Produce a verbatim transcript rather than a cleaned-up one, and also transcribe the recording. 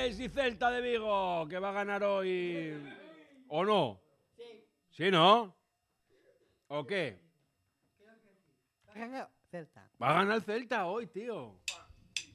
Alavés y Celta de Vigo, que va a ganar hoy. ¿O no? Sí. ¿Sí, no? ¿O qué? Celta. Va a ganar el Celta hoy, tío.